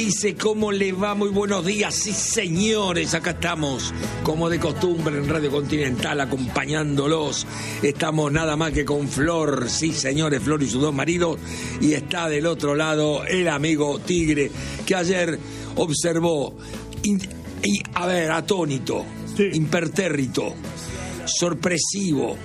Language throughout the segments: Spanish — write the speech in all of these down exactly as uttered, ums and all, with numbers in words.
dice? ¿Cómo le va? Muy buenos días, sí señores, acá estamos, como de costumbre en Radio Continental, acompañándolos. Estamos nada más que con Flor, sí señores, Flor y sus dos maridos, y está del otro lado el amigo Tigre, que ayer observó, y, y, a ver, atónito, sí. Impertérrito, sorpresivo,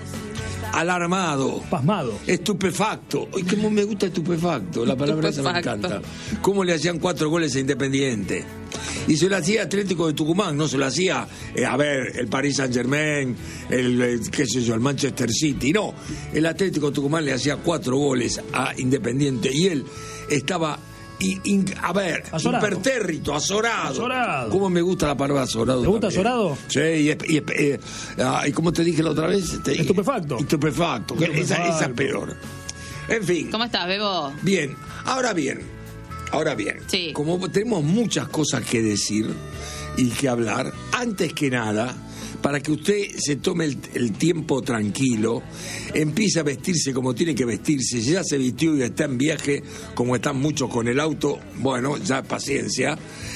alarmado, pasmado, estupefacto. Ay, cómo me gusta estupefacto, la palabra esa me encanta. Cómo le hacían cuatro goles a Independiente. Y se lo hacía Atlético de Tucumán, no se lo hacía, eh, a ver, el Paris Saint-Germain, el, el, qué sé yo, el Manchester City, no. El Atlético de Tucumán le hacía cuatro goles a Independiente y él estaba... Y, y, a ver, azorado. Impertérrito, azorado. azorado. ¿Cómo me gusta la palabra azorado? ¿Te gusta también. azorado? Sí, y, y, y, y, y como te dije la otra vez... Este, estupefacto. Estupefacto, que esa, esa es peor. En fin. ¿Cómo estás, Bebo? Bien, ahora bien, ahora bien. Sí. Como tenemos muchas cosas que decir y que hablar, antes que nada... para que usted se tome el, el tiempo tranquilo, empiece a vestirse como tiene que vestirse. Si ya se vistió y está en viaje, como están muchos con el auto, bueno, ya paciencia.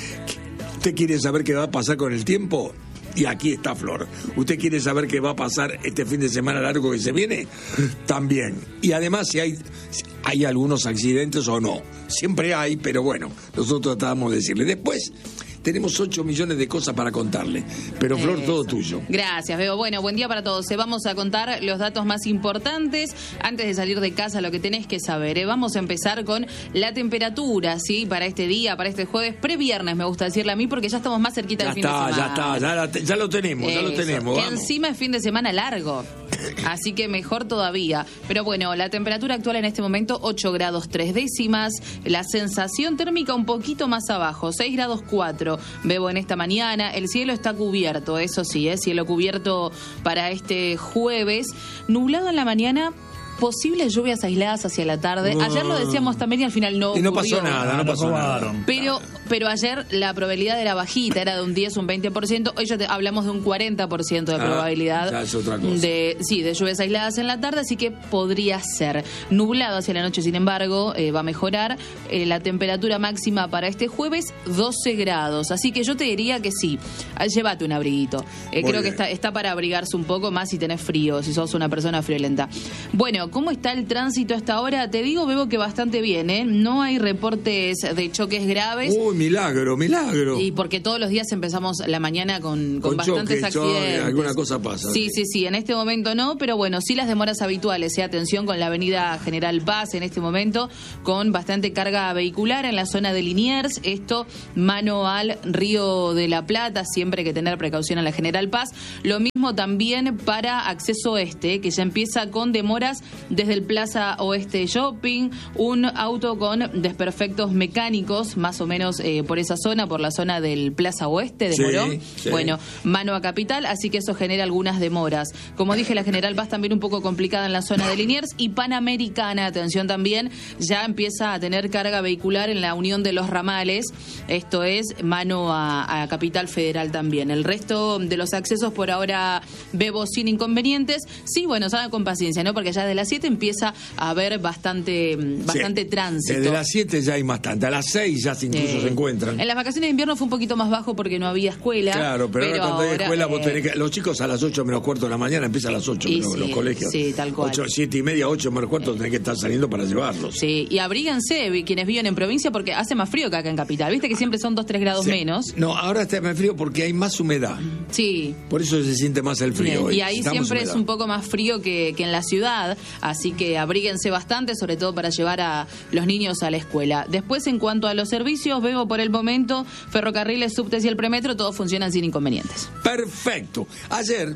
¿Usted quiere saber qué va a pasar con el tiempo? Y aquí está Flor. ¿Usted quiere saber qué va a pasar este fin de semana largo que se viene? También. Y además si hay, hay algunos accidentes o no. Siempre hay, pero bueno, nosotros tratamos de decirle. Después... tenemos ocho millones de cosas para contarle. Pero, Flor, Eso. todo tuyo. Gracias, Bebo. Bueno, buen día para todos. Eh, vamos a contar los datos más importantes. Antes de salir de casa, lo que tenés que saber. Eh. Vamos a empezar con la temperatura, ¿sí? Para este día, para este jueves, previernes, me gusta decirle a mí, porque ya estamos más cerquita Ya del fin de está, semana. ya está, ya, la, ya lo tenemos, Eso. ya lo tenemos. Que Vamos. encima es fin de semana largo. Así que mejor todavía. Pero bueno, la temperatura actual en este momento, ocho grados tres décimas. La sensación térmica un poquito más abajo, seis grados cuatro. Bebo en esta mañana. El cielo está cubierto, eso sí, ¿eh? Cielo cubierto para este jueves. Nublado en la mañana. Posibles lluvias aisladas hacia la tarde. Uh, Ayer lo decíamos también y al final no Y no ocurrió. pasó nada, no pasó nada. Pero, pero ayer la probabilidad era bajita, era de un diez, un veinte por ciento. Hoy ya te, hablamos de un cuarenta por ciento de ah, probabilidad. Ya es otra cosa. De, sí, de lluvias aisladas en la tarde, así que podría ser. Nublado hacia la noche, sin embargo, eh, va a mejorar. Eh, la temperatura máxima para este jueves, doce grados. Así que yo te diría que sí, llévate un abriguito. Eh, creo bien. que está, está para abrigarse un poco más si tenés frío, si sos una persona friolenta. Bueno, ¿cómo está el tránsito hasta ahora? Te digo, Bebo, que bastante bien, ¿eh? No hay reportes de choques graves. Uy, milagro, milagro. Y porque todos los días empezamos la mañana con, con, con bastantes choque, accidentes. Choque, alguna cosa pasa. Sí, sí, sí. En este momento no, pero bueno, sí las demoras habituales. ¿eh? Atención con la avenida General Paz en este momento, con bastante carga vehicular en la zona de Liniers. Esto, mano al Río de la Plata, siempre hay que tener precaución en la General Paz. Lo mismo también para acceso oeste, que ya empieza con demoras desde el Plaza Oeste Shopping, un auto con desperfectos mecánicos, más o menos eh, por esa zona, por la zona del Plaza Oeste de sí, Morón. Sí. Bueno, mano a Capital, así que eso genera algunas demoras. Como dije, la General Paz también un poco complicada en la zona de Liniers, y Panamericana, atención también, ya empieza a tener carga vehicular en la unión de los ramales, esto es mano a, a Capital Federal también. El resto de los accesos por ahora, Bebo, sin inconvenientes. Sí, bueno, salgan con paciencia, ¿no? Porque ya de las siete empieza a haber bastante bastante sí, tránsito. Desde las siete ya hay bastante, a las seis ya incluso eh, se encuentran. En las vacaciones de invierno fue un poquito más bajo porque no había escuela. Claro, pero, pero ahora cuando hay escuela, eh, vos tenés que, los chicos a las ocho menos cuarto de la mañana empiezan a las ocho los, sí, los colegios. Sí, tal cual. ocho, siete y media, ocho menos cuarto eh. tenés que estar saliendo para llevarlos. Sí, y abríguense quienes viven en provincia porque hace más frío que acá en Capital. Viste que siempre son dos, tres grados sí. menos. No, ahora está más frío porque hay más humedad. Sí. Por eso se siente más el frío. Hoy. Y ahí siempre es un poco más frío que, que en la ciudad, así que abríguense bastante, sobre todo para llevar a los niños a la escuela. Después, en cuanto a los servicios, Bebo, por el momento, ferrocarriles, subtes y el premetro, todos funcionan sin inconvenientes. Perfecto. Ayer,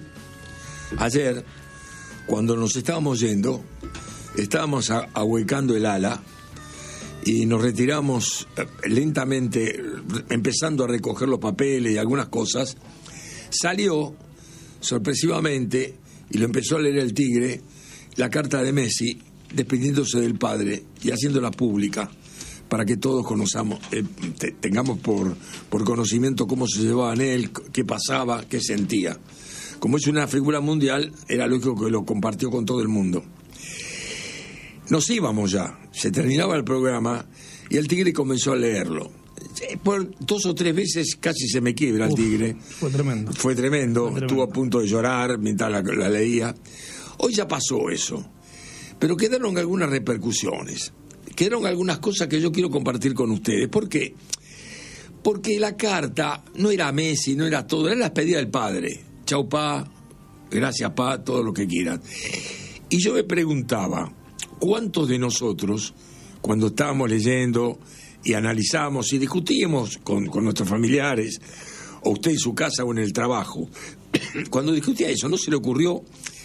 ayer, cuando nos estábamos yendo, estábamos a, ahuecando el ala y nos retiramos lentamente, empezando a recoger los papeles y algunas cosas. Salió, sorpresivamente, y lo empezó a leer el Tigre, la carta de Messi, despidiéndose del padre y haciéndola pública para que todos conozcamos, eh, te, tengamos por, por conocimiento cómo se llevaba en él, qué pasaba, qué sentía. Como es una figura mundial, era lógico que lo compartió con todo el mundo. Nos íbamos ya, se terminaba el programa y el Tigre comenzó a leerlo. por dos o tres veces casi se me quiebra el Uf, Tigre. Fue tremendo. Fue tremendo. Fue tremendo. Estuvo a punto de llorar mientras la, la leía. Hoy ya pasó eso. Pero quedaron algunas repercusiones. Quedaron algunas cosas que yo quiero compartir con ustedes. ¿Por qué? Porque la carta no era Messi, no era todo, era la despedida del padre. Chau, pa, gracias, pa, todo lo que quieran. Y yo me preguntaba, ¿cuántos de nosotros, cuando estábamos leyendo y analizamos y discutíamos con, con nuestros familiares, o usted en su casa o en el trabajo, cuando discutía eso, no se le ocurrió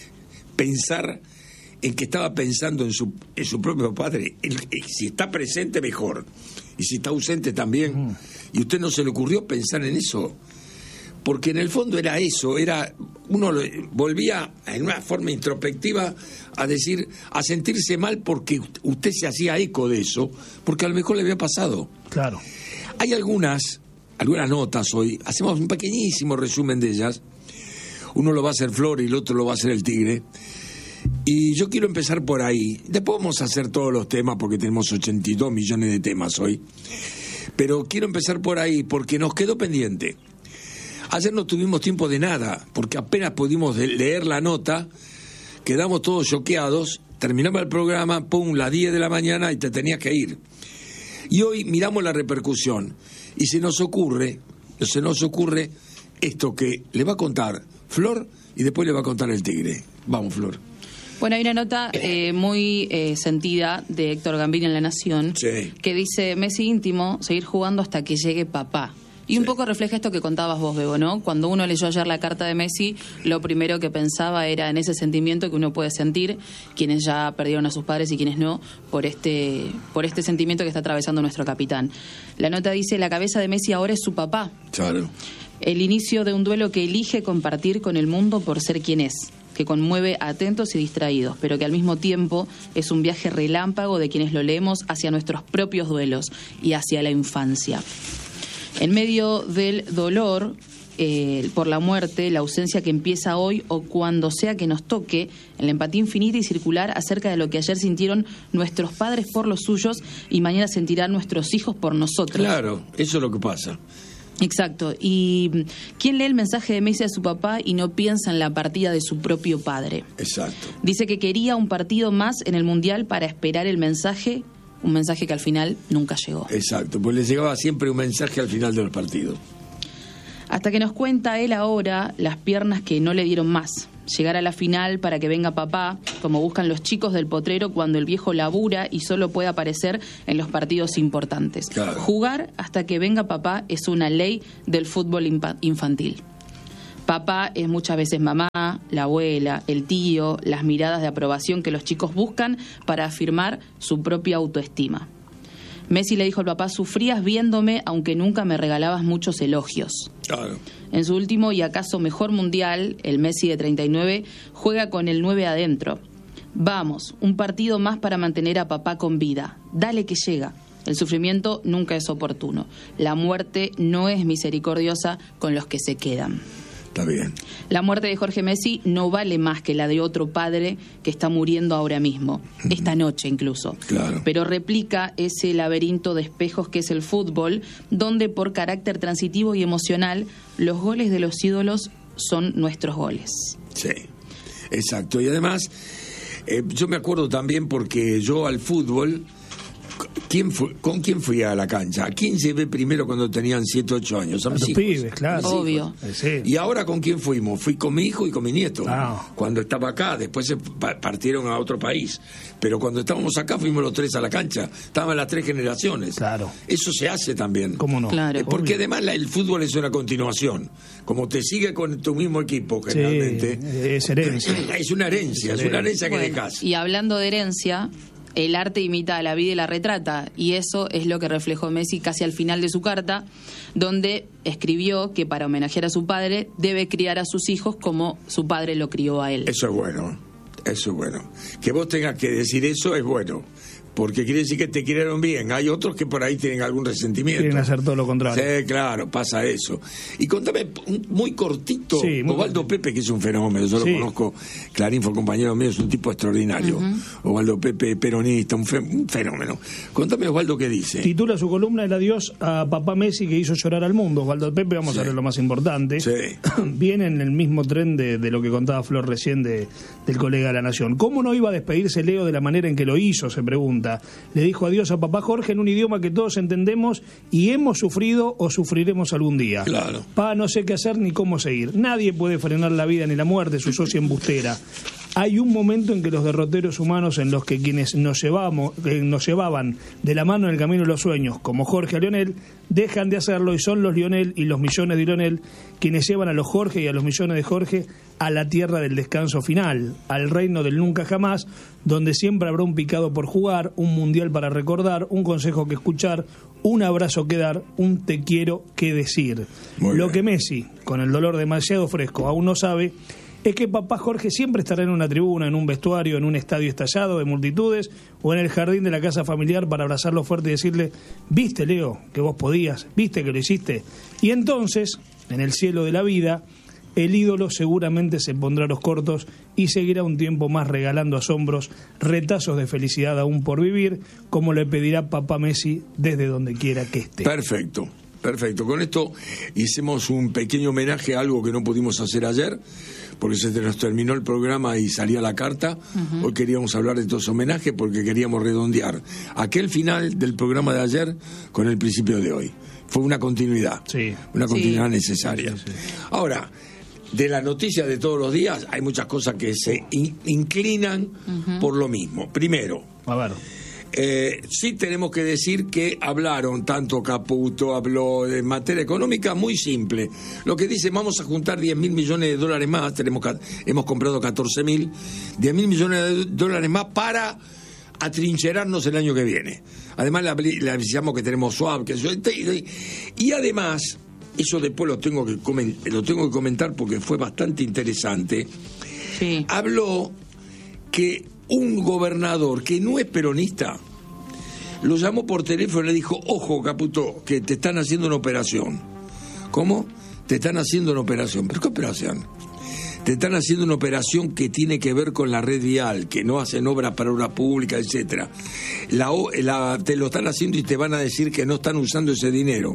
pensar en que estaba pensando en su, en su propio padre? El, el, si está presente, mejor. Y si está ausente, también. Mm. ¿Y usted no se le ocurrió pensar en eso? Porque en el fondo era eso, era uno volvía en una forma introspectiva a decir, a sentirse mal porque usted se hacía eco de eso, porque a lo mejor le había pasado. Claro. Hay algunas, algunas notas hoy, hacemos un pequeñísimo resumen de ellas. Uno lo va a hacer Flor y el otro lo va a hacer el Tigre. Y yo quiero empezar por ahí. Después vamos a hacer todos los temas porque tenemos ochenta y dos millones de temas hoy. Pero quiero empezar por ahí porque nos quedó pendiente. Ayer no tuvimos tiempo de nada, porque apenas pudimos leer la nota, quedamos todos choqueados, terminaba el programa, pum, las diez de la mañana y te tenías que ir. Y hoy miramos la repercusión y se nos ocurre, se nos ocurre esto que le va a contar Flor y después le va a contar el Tigre. Vamos, Flor. Bueno, hay una nota eh, muy eh, sentida de Héctor Gambini en La Nación, sí, que dice, Messi íntimo, seguir jugando hasta que llegue papá. Y sí, un poco refleja esto que contabas vos, Bebo, ¿no? Cuando uno leyó ayer la carta de Messi, lo primero que pensaba era en ese sentimiento que uno puede sentir, quienes ya perdieron a sus padres y quienes no, por este, por este sentimiento que está atravesando nuestro capitán. La nota dice, la cabeza de Messi ahora es su papá. Claro. El inicio de un duelo que elige compartir con el mundo por ser quien es, que conmueve a atentos y distraídos, pero que al mismo tiempo es un viaje relámpago de quienes lo leemos hacia nuestros propios duelos y hacia la infancia. En medio del dolor eh, por la muerte, la ausencia que empieza hoy o cuando sea que nos toque, en la empatía infinita y circular acerca de lo que ayer sintieron nuestros padres por los suyos y mañana sentirán nuestros hijos por nosotros. Claro, eso es lo que pasa. Exacto. ¿Y quién lee el mensaje de Messi a su papá y no piensa en la partida de su propio padre? Exacto. Dice que quería un partido más en el Mundial para esperar el mensaje, un mensaje que al final nunca llegó. Exacto, pues le llegaba siempre un mensaje al final de los partidos. Hasta que nos cuenta él ahora las piernas que no le dieron más. Llegar a la final para que venga papá, como buscan los chicos del potrero cuando el viejo labura y solo puede aparecer en los partidos importantes. Claro. Jugar hasta que venga papá es una ley del fútbol infantil. Papá es muchas veces mamá, la abuela, el tío, las miradas de aprobación que los chicos buscan para afirmar su propia autoestima. Messi le dijo al papá, sufrías viéndome aunque nunca me regalabas muchos elogios. Claro. En su último y acaso mejor mundial, el Messi de treinta y nueve juega con el nueve adentro. Vamos, un partido más para mantener a papá con vida. Dale que llega. El sufrimiento nunca es oportuno. La muerte no es misericordiosa con los que se quedan. Está bien. La muerte de Jorge Messi no vale más que la de otro padre que está muriendo ahora mismo, esta noche incluso. Claro. Pero replica ese laberinto de espejos que es el fútbol, donde por carácter transitivo y emocional, los goles de los ídolos son nuestros goles. Sí, exacto. Y además, eh, yo me acuerdo también porque yo al fútbol, ¿quién fue, ¿con quién fui a la cancha? ¿A quién llevé primero cuando tenían siete, ocho años? A, a mis los hijos. pibes, claro. Obvio. Sí. ¿Y ahora con quién fuimos? Fui con mi hijo y con mi nieto. Ah. Cuando estaba acá, después se partieron a otro país. Pero cuando estábamos acá fuimos los tres a la cancha. Estaban las tres generaciones. Claro. Eso se hace también. ¿Cómo no? Claro. Porque además la, el fútbol es una continuación. Como te sigue con tu mismo equipo, generalmente. Sí, es herencia. Es una herencia, es una herencia que Bueno, dejas. y hablando de herencia, el arte imita a la vida y la retrata, y eso es lo que reflejó Messi casi al final de su carta, donde escribió que para homenajear a su padre debe criar a sus hijos como su padre lo crió a él. Eso es bueno, eso es bueno. Que vos tengas que decir eso es bueno, porque quiere decir que te querieron bien. Hay otros que por ahí tienen algún resentimiento. Quieren hacer todo lo contrario. Sí, claro, pasa eso. Y contame, un, muy cortito, sí, muy Osvaldo cortito. Pepe, que es un fenómeno, yo sí. lo conozco, Clarín fue compañero mío, es un tipo extraordinario. Uh-huh. Osvaldo Pepe, peronista, un, fe, un fenómeno. Contame, Osvaldo, ¿qué dice? Titula su columna El adiós a papá Messi que hizo llorar al mundo. Osvaldo Pepe, vamos sí. a ver lo más importante. Sí. Viene en el mismo tren de, de lo que contaba Flor recién de, del colega de La Nación. ¿Cómo no iba a despedirse Leo de la manera en que lo hizo? Se pregunta. Le dijo adiós a papá Jorge en un idioma que todos entendemos y hemos sufrido o sufriremos algún día. Claro. Pa, no sé qué hacer ni cómo seguir. Nadie puede frenar la vida ni la muerte, su socia embustera. Hay un momento en que los derroteros humanos en los que quienes nos, llevamos, eh, nos llevaban de la mano en el camino de los sueños, como Jorge a Lionel, dejan de hacerlo y son los Lionel y los millones de Lionel quienes llevan a los Jorge y a los millones de Jorge a la tierra del descanso final, al reino del nunca jamás, donde siempre habrá un picado por jugar, un mundial para recordar, un consejo que escuchar, un abrazo que dar, un te quiero que decir. Muy Lo bien. Que Messi, con el dolor demasiado fresco, aún no sabe es que papá Jorge siempre estará en una tribuna, en un vestuario, en un estadio estallado de multitudes o en el jardín de la casa familiar para abrazarlo fuerte y decirle, viste Leo, que vos podías, viste que lo hiciste. Y entonces, en el cielo de la vida, el ídolo seguramente se pondrá a los cortos y seguirá un tiempo más regalando asombros, retazos de felicidad aún por vivir, como le pedirá papá Messi desde donde quiera que esté. Perfecto. Perfecto, con esto hicimos un pequeño homenaje a algo que no pudimos hacer ayer, porque se nos terminó el programa y salía la carta. Uh-huh. Hoy queríamos hablar de estos homenajes porque queríamos redondear aquel final del programa de ayer con el principio de hoy. Fue una continuidad, sí. una continuidad sí. necesaria. Sí, sí. Ahora, de las noticias de todos los días, hay muchas cosas que se in- inclinan uh-huh. por lo mismo. Primero, a ver. Eh, sí tenemos que decir que hablaron, tanto Caputo habló en materia económica, muy simple. Lo que dice, vamos a juntar diez mil millones de dólares más, tenemos hemos comprado catorce mil, diez mil millones de dólares más para atrincherarnos el año que viene. Además le avisamos que tenemos swap, que eso, y además, eso después lo tengo que comentar, lo tengo que comentar porque fue bastante interesante. Sí. Habló que un gobernador que no es peronista lo llamó por teléfono y le dijo, ojo Caputo, que te están haciendo una operación. ¿Cómo? Te están haciendo una operación. ¿Pero qué operación? Te están haciendo una operación que tiene que ver con la red vial, que no hacen obras para obra pública, etcétera. La, la, te lo están haciendo y te van a decir que no están usando ese dinero.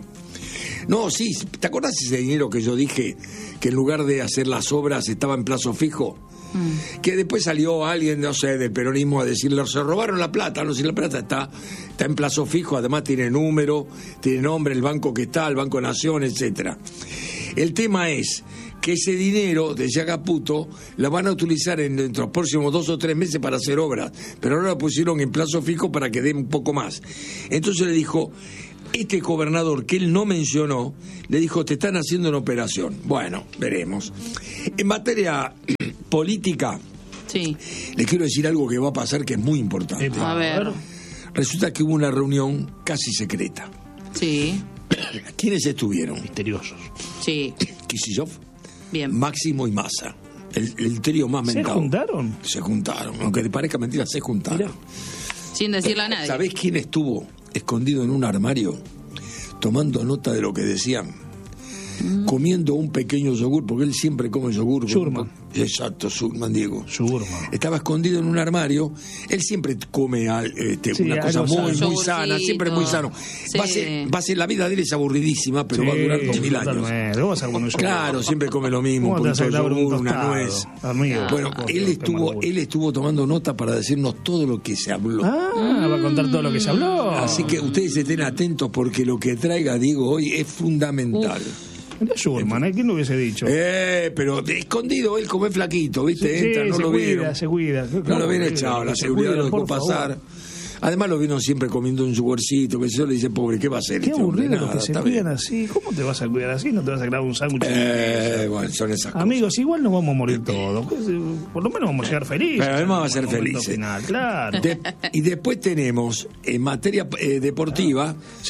No, sí, ¿te acordás ese dinero que yo dije que en lugar de hacer las obras estaba en plazo fijo? Mm. Que después salió alguien, no sé, del peronismo a decirle, se robaron la plata. No, si la plata está, está en plazo fijo, además tiene número, tiene nombre, el banco que está, el Banco Nación, etcétera. El tema es que ese dinero, decía Caputo, la van a utilizar en, en los próximos dos o tres meses para hacer obras, pero ahora la pusieron en plazo fijo para que dé un poco más. Entonces le dijo, este gobernador que él no mencionó, le dijo, te están haciendo una operación. Bueno, veremos. En materia política, sí. les quiero decir algo que va a pasar que es muy importante. A ver. Resulta que hubo una reunión casi secreta. Sí. ¿Quiénes estuvieron? Misteriosos. Sí. Kicillof, bien. Máximo y Massa. El, el trío más mentado. ¿Se juntaron? Se juntaron. Aunque te parezca mentira, se juntaron. Mirá. Sin decirle a nadie. ¿Sabés quién estuvo escondido en un armario tomando nota de lo que decían? Mm. Comiendo un pequeño yogur, porque él siempre come yogur. Schurman. Exacto, Schurman, Diego. Schurman. Estaba escondido en un armario. Él siempre come este, sí, una cosa muy, muy sana, siempre muy sano. Sí. Va, a ser, va a ser, la vida de él es aburridísima, pero sí, va a durar dos mil años. Claro, siempre come lo mismo, un yogur, un una nuez. Amigo, bueno, ah, él estuvo, él estuvo tomando nota para decirnos todo lo que se habló. Ah, mm. va a contar todo lo que se habló. Así que ustedes estén atentos porque lo que traiga Diego hoy es fundamental. Uf. Era Schurman, ¿eh? ¿Quién lo hubiese dicho? Eh, pero escondido, él como es flaquito, ¿viste? Sí, Entra, no se lo cuida, vieron. se cuida. No lo viene echado, la seguridad lo dejó pasar. Además lo vino siempre comiendo un yogurcito, que yo le dice, pobre, ¿qué va a hacer? Qué este aburrido hombre? los que se cuidan así. ¿Cómo te vas a cuidar así? ¿No te vas a grabar un sándwich? Eh, bueno, son esas cosas. Amigos, igual nos vamos a morir todos. Por lo menos vamos a llegar felices. Pero además va a ser felices. Final, claro. De, y después tenemos, en materia eh, deportiva, sí.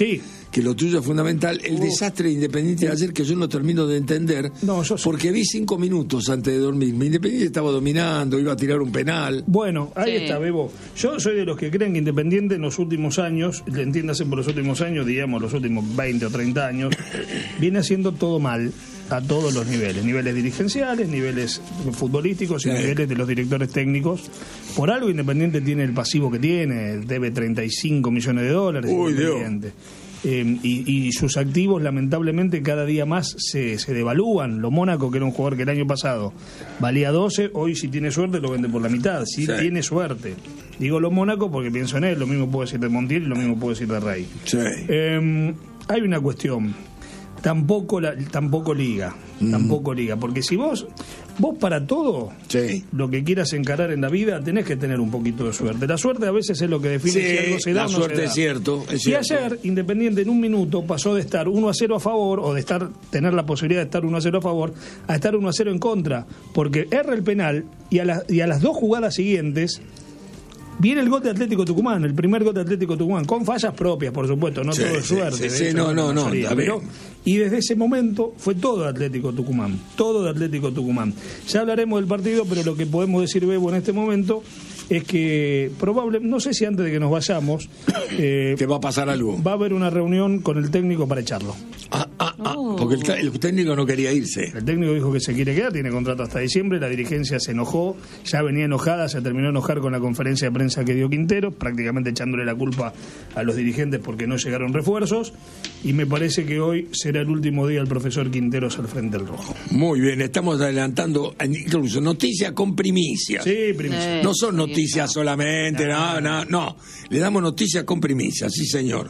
que lo tuyo es fundamental. El uh. desastre de Independiente de ayer, que yo no termino de entender, no, yo porque vi cinco minutos antes de dormir. Mi Independiente estaba dominando, iba a tirar un penal. Bueno, ahí sí. está, Bebo. Yo soy de los que creen que Independiente en los últimos años, entiéndase por los últimos años, digamos los últimos veinte o treinta años, viene haciendo todo mal a todos los niveles, niveles dirigenciales, niveles futbolísticos y sí. niveles de los directores técnicos. Por algo Independiente tiene el pasivo que tiene, debe treinta y cinco millones de dólares. Uy, Independiente. Eh, y, y sus activos lamentablemente cada día más se, se devalúan. Lo Mónaco, que era un jugador que el año pasado valía doce, hoy si tiene suerte lo vende por la mitad, si sí. tiene suerte. Digo lo Mónaco porque pienso en él, lo mismo puedo decir de Montiel y lo mismo puedo decir de Rey. Sí. Eh, hay una cuestión, tampoco la, tampoco liga, mm. tampoco liga, porque si vos vos para todo sí. lo que quieras encarar en la vida tenés que tener un poquito de suerte. La suerte a veces es lo que define sí, si algo se da la o no suerte se da. es cierto, es y cierto. ayer Independiente en un minuto pasó de estar uno a cero a favor o de estar tener la posibilidad de estar uno a cero a favor a estar uno a cero en contra, porque erra el penal y a, la, y a las dos jugadas siguientes viene el gol de Atlético Tucumán, el primer gol de Atlético Tucumán, con fallas propias, por supuesto, no sí, todo es sí, suerte. Sí, sí, no, no, no. Mayoría, pero, y desde ese momento fue todo de Atlético Tucumán, todo de Atlético Tucumán. Ya hablaremos del partido, pero lo que podemos decir, Bebo, en este momento es que probable, no sé si antes de que nos vayamos, eh, que va a pasar algo. Va a haber una reunión con el técnico para echarlo. Ah, ah, ah, Oh. porque el, el técnico no quería irse. El técnico dijo que se quiere quedar, tiene contrato hasta diciembre, la dirigencia se enojó, ya venía enojada, se terminó de enojar con la conferencia de prensa que dio Quintero, prácticamente echándole la culpa a los dirigentes porque no llegaron refuerzos, y me parece que hoy será el último día del profesor Quinteros al frente del rojo. Muy bien, estamos adelantando incluso noticias con primicias. Sí, primicias. Eh, No son noticias no. solamente, no, no, no. Le damos noticias con primicias, sí señor.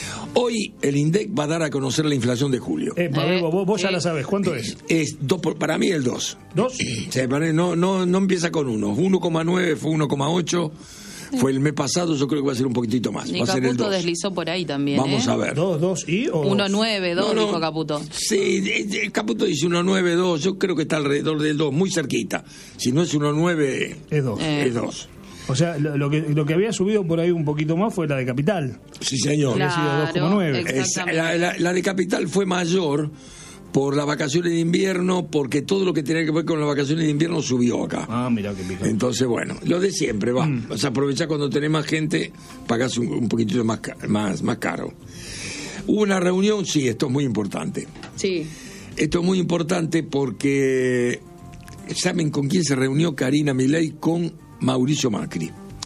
Hoy el INDEC va a dar a conocer la inflación de julio. Eh, Bebo, vos, vos ya eh. la sabés, ¿cuánto es? Es dos por- para mí el dos. ¿Dos? Sí, para mí no, no, no empieza con uno. uno coma nueve, fue uno coma ocho. Fue el mes pasado, yo creo que va a ser un poquitito más. Y Va a ser el Caputo dos. deslizó por ahí también. Vamos ¿eh? a ver. ¿Dos, dos y o uno dos? nueve, dos, No, no. dijo Caputo. Sí, el Caputo dice uno nueve dos, yo creo que está alrededor del dos, muy cerquita. Si no es uno nueve, Es dos. Eh. es dos. O sea, lo, lo que, lo que había subido por ahí un poquito más fue la de Capital. Sí, señor. Claro. sido dos coma nueve. Es- la, la- la de Capital fue mayor por las vacaciones de invierno, porque todo lo que tenía que ver con las vacaciones de invierno subió acá. Ah, mira qué pica. Entonces, bueno, lo de siempre, va. Mm. O sea, aprovechar cuando tenés más gente, pagás un, un poquitito más, ca- más, más caro. Hubo una reunión, sí, esto es muy importante. Sí. Esto es muy importante porque ¿saben con quién se reunió Karina Milei? Con Mauricio Macri.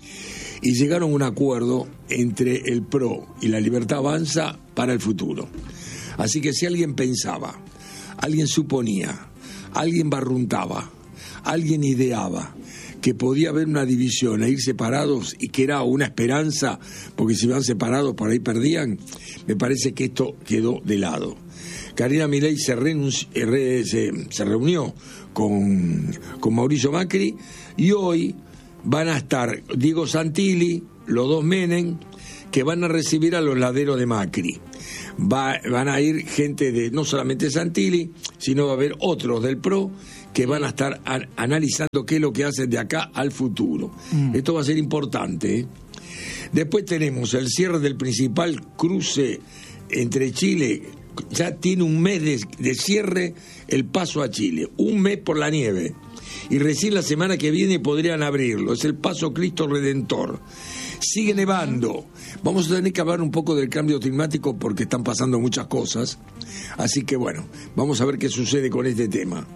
Y llegaron a un acuerdo entre el P R O y la Libertad Avanza para el futuro. Así que si alguien pensaba, alguien suponía, alguien barruntaba, alguien ideaba que podía haber una división e ir separados y que era una esperanza, porque si iban separados por ahí perdían, me parece que esto quedó de lado. Karina Milei se, renunci- eh, re- se, se reunió con, con Mauricio Macri y hoy van a estar Diego Santilli, los dos Menem, que van a recibir a los laderos de Macri. Va, van a ir gente de, no solamente Santilli, sino va a haber otros del P R O que van a estar a, analizando qué es lo que hacen de acá al futuro. Mm. Esto va a ser importante, ¿eh? Después tenemos el cierre del principal cruce entre Chile. Ya tiene un mes de, de cierre el paso a Chile, un mes por la nieve, y recién la semana que viene podrían abrirlo. Es el paso Cristo Redentor. Sigue nevando. Vamos a tener que hablar un poco del cambio climático porque están pasando muchas cosas, así que bueno, vamos a ver qué sucede con este tema.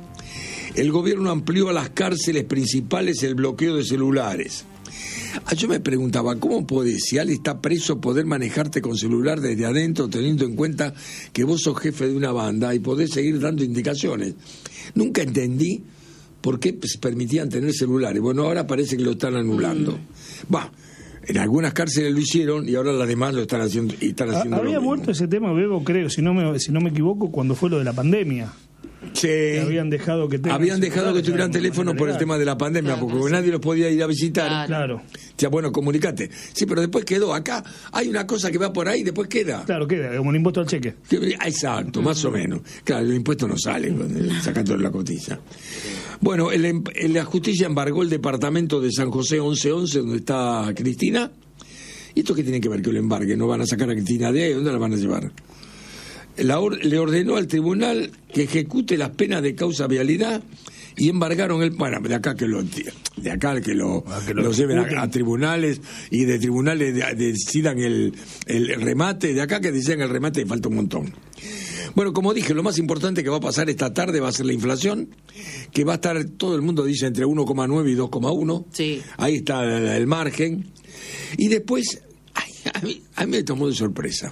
El gobierno amplió a las cárceles principales el bloqueo de celulares. Ah, yo me preguntaba, ¿cómo podés, si Ale está preso, poder manejarte con celular desde adentro, teniendo en cuenta que vos sos jefe de una banda y podés seguir dando indicaciones? Nunca entendí por qué se permitían tener celulares. Bueno, ahora parece que lo están anulando. Va, mm. En algunas cárceles lo hicieron y ahora las demás lo están haciendo. Y están haciendo Había lo mismo. vuelto ese tema, Bebo, creo, si no me, si no me equivoco, cuando fue lo de la pandemia. Sí. Que habían dejado que tengan Habían dejado que tuvieran celulares, teléfono por el legal. tema de la pandemia, Claro, porque sí. nadie los podía ir a visitar. Claro, Ya, bueno, comunicate. Sí, pero después quedó. Acá hay una cosa que va por ahí y después queda. claro, queda, como un impuesto al cheque. Exacto, más o menos. Claro, el impuesto no sale sacando la cotilla. Bueno, el, el, la justicia embargó el departamento de San José once once, donde está Cristina. ¿Y esto qué tiene que ver que lo embarguen? ¿No van a sacar a Cristina de ahí? ¿Dónde la van a llevar? la or- le ordenó al tribunal que ejecute las penas de causa vialidad y embargaron el, bueno, de acá que lo de acá que lo, Ah, que lo lo lleven ejecuten. a, a tribunales y de tribunales de- decidan el, el remate, de acá que decían el remate falta un montón. Bueno, como dije, lo más importante que va a pasar esta tarde va a ser la inflación, que va a estar, todo el mundo dice, entre uno coma nueve y dos coma uno. Sí. Ahí está el, el margen. Y después, ay, a, mí, a mí me tomó de sorpresa.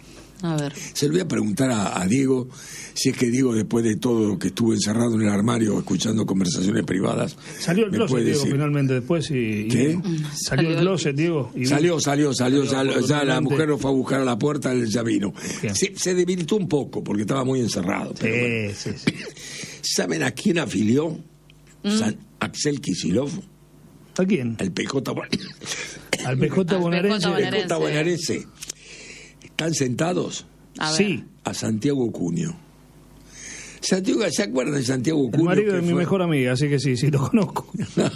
A ver. Se lo voy a preguntar a, a Diego, si es que Diego, después de todo lo que estuvo encerrado en el armario escuchando conversaciones privadas, Salió el me closet, puede Diego, decir. finalmente después. Y, y- ¿Qué? Salió el closet, Diego. Y Salió, salió, salió, Salió ya, ya la afortunadamente. mujer lo fue a buscar a la puerta, él ya vino. Bien. Se, se debilitó un poco porque estaba muy encerrado. Sí, pero bueno. sí, sí. ¿Saben a quién afilió San- Axel Kicillof? ¿A quién? Al P J Bon- Al P J Al bonaerense. P J P J bonaerense. ¿Están sentados? A ver. Sí, A Santiago Cunio. Santiago, ¿se acuerdan de Santiago el Cunio? marido que de mi fue- mejor amiga, así que sí, sí, lo conozco.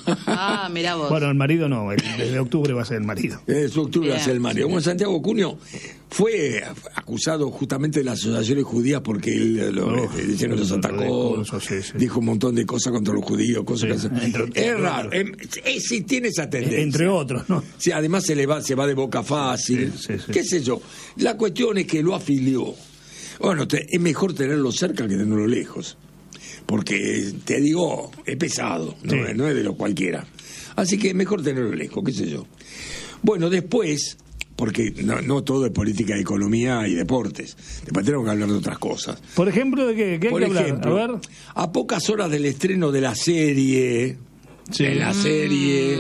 Ah, mirá vos. Bueno, el marido no, el- desde octubre va a ser el marido. En su octubre Bien. hace el Mario. Bueno, Santiago Cunio fue acusado justamente de las asociaciones judías porque él lo, Uf, eh, dicen que los lo atacó, discurso, sí, sí. dijo un montón de cosas contra los judíos, cosas Sí, que entre- es entre raro. otros. em, eh, sí, tiene esa tendencia. Entre otros, ¿no? Sí, además se le va, se va de boca fácil. Sí, sí, sí. ¿Qué sé yo? La cuestión es que lo afilió. Bueno, te- es mejor tenerlo cerca que tenerlo lejos. Porque, te digo, es pesado, no, Sí. es- no es de lo cualquiera. Así que es mejor tenerlo lejos, qué sé yo. Bueno, después, porque no, no todo es política, economía y deportes. Después tenemos que hablar de otras cosas. Por ejemplo, ¿de qué? ¿Qué hay Por que hablar? ejemplo, A ver. a pocas horas del estreno de la serie, Sí. de la serie,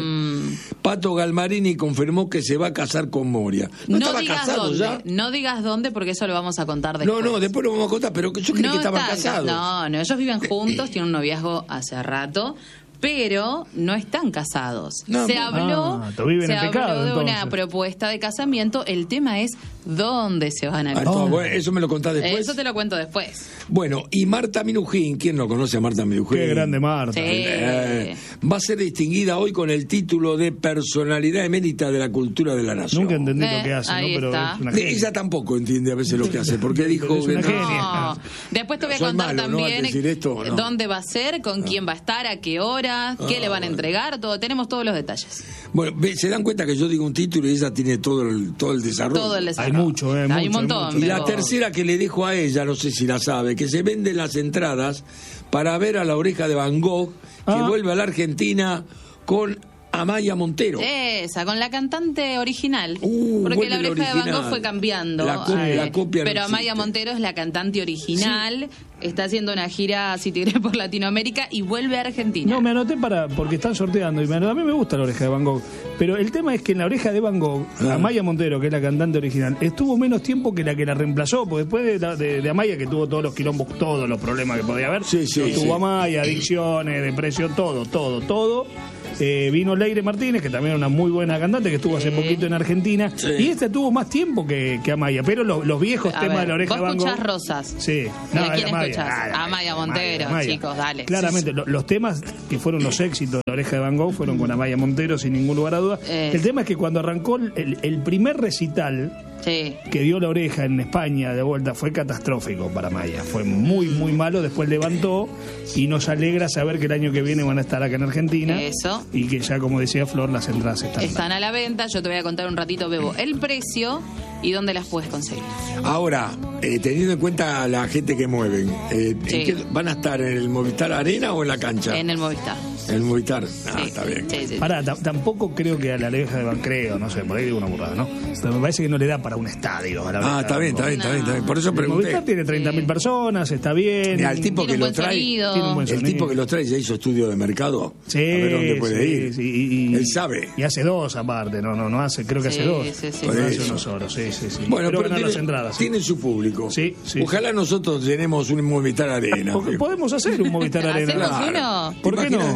Pato Galmarini confirmó que se va a casar con Moria. ¿No, No estaba digas casado dónde, ya? no digas dónde porque eso lo vamos a contar después. No, no, después lo vamos a contar, pero yo creí No que estaban están- casados. No, no, ellos viven juntos, tienen un noviazgo hace rato, pero no están casados. No, se no. habló, Ah, to- viven se en pecado, habló de una entonces. propuesta de casamiento. El tema es dónde se van a Ah, casar. todo, bueno, eso me lo contás después. Eso te lo cuento después. Bueno, y Marta Minujín, ¿quién no conoce a Marta Minujín? Qué grande Marta. Sí. Eh, va a ser distinguida hoy con el título de Personalidad Emérita de la Cultura de la Nación. Nunca entendí Eh, lo que hace, ¿no? ahí Pero está. es una De- genia. Ella tampoco entiende a veces lo que hace, porque dijo Es que una no. genia. No. Después te voy a Soy contar malo, ¿no? también Al decir esto, no. dónde va a ser, con quién va a estar, a qué hora, qué le van a entregar, todo. Tenemos todos los detalles. Bueno, ve, se dan cuenta que yo digo un título y ella tiene todo el, todo el desarrollo. Todo el Hay desarrollo. mucho, eh, Hay mucho, un montón. hay Y mucho. la pero- tercera que le dejo a ella, no sé si la sabe, que se venden las entradas para ver a La Oreja de Van Gogh, que Ah. vuelve a la Argentina con Amaya Montero. Esa, con la cantante original. Uh, porque vuelve la la oreja de Van original. Gogh fue cambiando. La copia- eh, la copia no pero Amaya existe. Montero es la cantante original. Está haciendo una gira, si te diré, por Latinoamérica y vuelve a Argentina. No, me anoté para porque están sorteando y me, a mí me gusta la oreja de Van Gogh. Pero el tema es que en la oreja de Van Gogh, Ah. Amaya Montero, que es la cantante original, estuvo menos tiempo que la que la reemplazó, porque después de, la- de, de Amaya, que tuvo todos los quilombos, todos los problemas que podía haber, Sí, sí, tuvo sí. Amaya, adicciones, depresión, todo, todo, todo. Eh, vino Leire Martínez, que también era una muy buena cantante, que estuvo hace Sí. poquito en Argentina, Sí. y esta tuvo más tiempo que, que Amaya, pero los, los viejos A temas ver, de la oreja vos de Van Gogh. escuchás Rosas. Sí. ¿Y a es quién Amaya. escuchás? Ah, Amaya Montero, chicos, dale. Claramente, lo- los temas que fueron los éxitos de la oreja de Van Gogh fueron con Amaya Montero, sin ningún lugar a duda. Eh. El tema es que cuando arrancó el, el primer recital Sí. que dio la oreja en España de vuelta fue catastrófico para Amaya. Fue muy, muy malo. Después levantó y nos alegra saber que el año que viene van a estar acá en Argentina. Eso. Y que ya, como decía Flor, las entradas están. Están a la venta. Yo te voy a contar un ratito, Bebo, el precio y dónde las puedes conseguir. Ahora, eh, teniendo en cuenta la gente que mueven, eh, ¿en Sí. qué- ¿van a estar en el Movistar Arena o en la cancha? En el Movistar. En el Movistar. Ah, Sí. está bien. Sí, sí. Pará, ta- tampoco creo que a la oreja de Van creo, no sé, por ahí digo una burrada, ¿no? Pero me parece que no le da para un estadio. A la oreja Ah, de está Van bien, Gogh. está bien, está bien, está bien. Por eso El pregunté. Movistar tiene treinta mil personas, está bien. Mira, el tipo Tiene que un lo buen trae, sonido. tiene un buen el sonido. tipo que lo trae ya hizo estudio de mercado. Sí, a ver dónde puede sí, ir. sí, y- y- Él sabe. Y hace dos aparte, no, no, no hace, creo que Sí, hace dos. sí, sí, No sí. hace Por unos eso. oros, sí, sí, sí. Bueno, Pero pero ganar tiene, las entradas. sí. tiene su público. Sí, sí, Ojalá nosotros tenemos un Movistar Arena. Porque podemos hacer un Movistar Arena. ¿Hacemos Claro. uno? ¿Por ¿Te qué no? imaginas?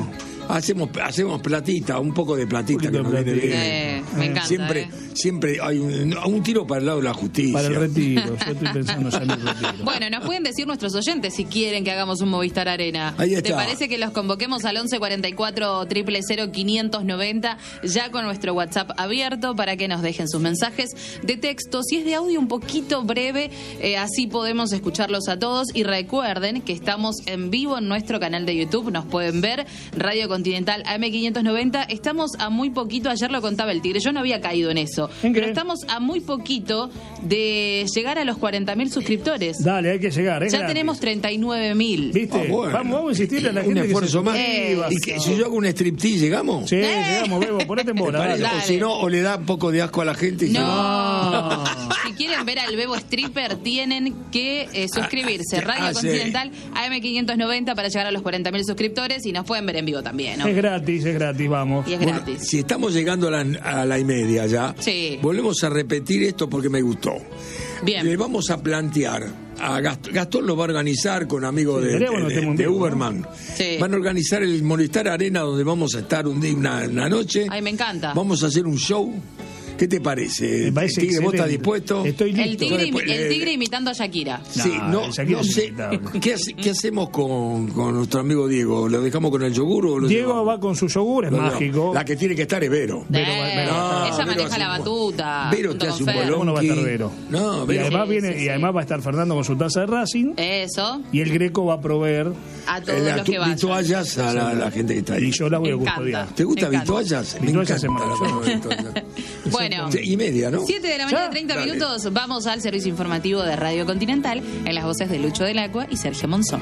Hacemos, hacemos platita, un poco de platita que nos viene bien. Eh, me encanta. Siempre, eh. siempre hay un, un tiro para el lado de la justicia. Para el retiro, yo estoy pensando ya en el retiro. Bueno, nos pueden decir nuestros oyentes si quieren que hagamos un Movistar Arena. Ahí está. ¿Te parece que los convoquemos al once cuarenta y cuatro, cero cero cero, quinientos noventa, ya con nuestro WhatsApp abierto para que nos dejen sus mensajes de texto? Si es de audio, un poquito breve, eh, así podemos escucharlos a todos. Y recuerden que estamos en vivo en nuestro canal de YouTube, nos pueden ver, Radio Continental A M quinientos noventa. Estamos a muy poquito, ayer lo contaba el Tigre, yo no había caído en eso, ¿En qué? pero estamos a muy poquito de llegar a los cuarenta mil suscriptores. Dale, hay que llegar. Es Ya gratis. tenemos treinta y nueve mil. ¿Viste? Ah, bueno. vamos, vamos a insistirle a la Un gente esfuerzo que se más. suscriba. ¿Y que, si yo hago un striptease, llegamos? Sí, Eh. llegamos, Bebo, ponete en ¿Te bola. parece? Dale. O si no, o le da un poco de asco a la gente. Y No. No. Si quieren ver al Bebo Stripper, tienen que eh, suscribirse. Ah, Radio ah, sí. Continental A M quinientos noventa para llegar a los cuarenta mil suscriptores y nos pueden ver en vivo también, ¿no? Es gratis, es gratis, vamos. Y es Bueno, gratis. si estamos llegando a la, a la y media ya, Sí. volvemos a repetir esto porque me gustó. Bien. Le vamos a plantear a Gastón, Gastón lo va a organizar con amigos Sí, de, estaría bueno de- que estemos en de vivo, ¿no? Uberman. Sí. Van a organizar el Movistar Arena donde vamos a estar un día, una, una noche. Ay, me encanta. Vamos a hacer un show. ¿Qué te parece? Me parece Tigre, ¿vos estás excelente. dispuesto? Estoy listo. El tigre, Después, imi- el eh, tigre imitando a Shakira. Sí, No, no, Shakira no es sé. inimitable. ¿Qué, hace- qué hacemos con, con nuestro amigo Diego? ¿Lo dejamos con el yogur o lo Diego llevamos? va con su yogur, es Lo llevamos. mágico. La que tiene que estar es Vero. Vero, Eh, Vero, No, ella Vero maneja hace la un- batuta. Vero junto te con hace un Fer. bolón. ¿Cómo no va a estar Lonqui. Vero? No, Y Vero. además, Sí, viene, sí, y sí. además va a estar Fernando con su taza de Racing. Eso, Y el Greco va a proveer. a todos Eh, los que tu- vayan. vituallas a la, la gente que está ahí. Y yo la voy a Me encanta. custodiar. ¿Te gusta Me encanta. vituallas? Me Vituallas encanta es la maravilloso. palabra vituallas. Bueno, Sí, y media, ¿no? siete de la mañana, Ya, treinta dale. minutos. Vamos al servicio informativo de Radio Continental en las voces de Lucho del Agua y Sergio Monzón.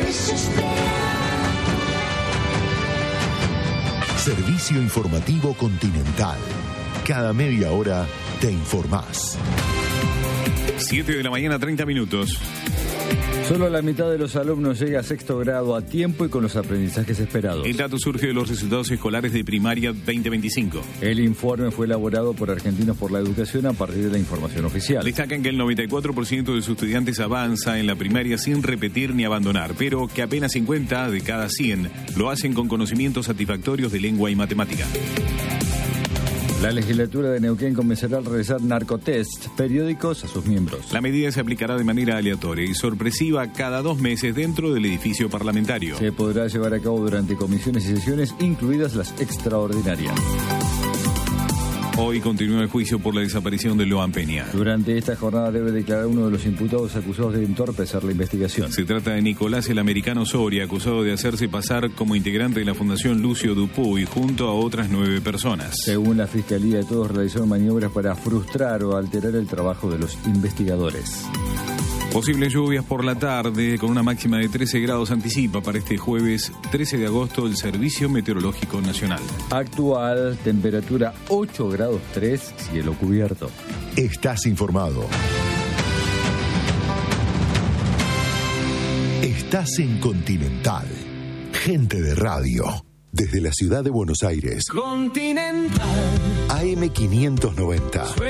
Servicio informativo Continental. Cada media hora te informás. siete de la mañana, treinta minutos. Solo la mitad de los alumnos llega a sexto grado a tiempo y con los aprendizajes esperados. El dato surge de los resultados escolares de primaria veinte veinticinco. El informe fue elaborado por Argentinos por la Educación a partir de la información oficial. Destacan que el noventa y cuatro por ciento de sus estudiantes avanza en la primaria sin repetir ni abandonar, pero que apenas cincuenta de cada cien lo hacen con conocimientos satisfactorios de lengua y matemática. La legislatura de Neuquén comenzará a realizar narcotest periódicos a sus miembros. La medida se aplicará de manera aleatoria y sorpresiva cada dos meses dentro del edificio parlamentario. Se podrá llevar a cabo durante comisiones y sesiones, incluidas las extraordinarias. Hoy continúa el juicio por la desaparición de Loan Peña. Durante esta jornada debe declarar uno de los imputados acusados de entorpecer la investigación. Se trata de Nicolás el Americano Soria, acusado de hacerse pasar como integrante de la Fundación Lucio Dupuy junto a otras nueve personas. Según la Fiscalía, todos realizaron maniobras para frustrar o alterar el trabajo de los investigadores. Posibles lluvias por la tarde con una máxima de trece grados anticipa para este jueves trece de agosto el Servicio Meteorológico Nacional. Actual temperatura ocho grados tres, cielo cubierto. Estás informado. Estás en Continental. Gente de radio. Desde la ciudad de Buenos Aires. Continental. A M quinientos noventa.